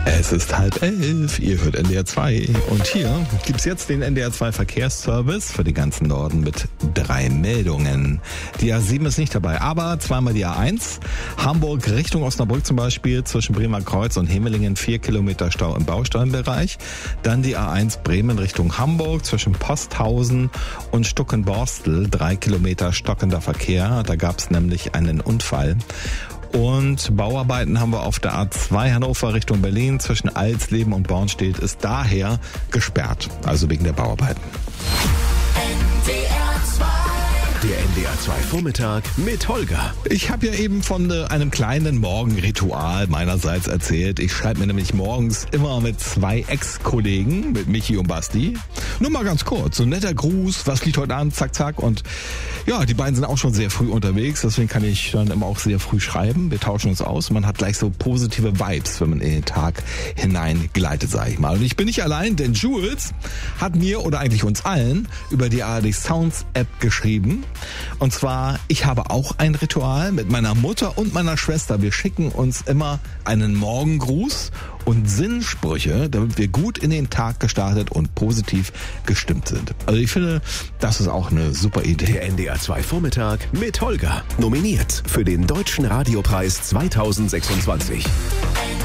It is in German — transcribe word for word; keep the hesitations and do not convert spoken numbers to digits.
Es ist halb elf, ihr hört N D R zwei und hier gibt's jetzt den N D R zwei Verkehrsservice für den ganzen Norden mit drei Meldungen. Die A sieben ist nicht dabei, aber zweimal die A eins. Hamburg Richtung Osnabrück zum Beispiel zwischen Bremer Kreuz und Hemelingen vier Kilometer Stau im Baustellenbereich. Dann die A eins Bremen Richtung Hamburg zwischen Posthausen und Stuckenborstel drei Kilometer stockender Verkehr. Da gab's nämlich einen Unfall. Und Bauarbeiten haben wir auf der A zwei Hannover Richtung Berlin zwischen Alsleben und Bornstedt ist daher gesperrt, also wegen der Bauarbeiten. Der N D R zwei Vormittag mit Holger. Ich habe ja eben von äh, einem kleinen Morgenritual meinerseits erzählt. Ich schreibe mir nämlich morgens immer mit zwei Ex-Kollegen, mit Michi und Basti. Nur mal ganz kurz, so ein netter Gruß, was liegt heute an, zack, zack. Und ja, die beiden sind auch schon sehr früh unterwegs, deswegen kann ich dann immer auch sehr früh schreiben. Wir tauschen uns aus und man hat gleich so positive Vibes, wenn man in den Tag hineingleitet, sage ich mal. Und ich bin nicht allein, denn Jules hat mir oder eigentlich uns allen über die A R D Sounds App geschrieben. Und zwar, ich habe auch ein Ritual mit meiner Mutter und meiner Schwester. Wir schicken uns immer einen Morgengruß und Sinnsprüche, damit wir gut in den Tag gestartet und positiv gestimmt sind. Also ich finde, das ist auch eine super Idee. Der N D R zwei Vormittag mit Holger. Nominiert für den Deutschen Radiopreis zweitausendsechsundzwanzig.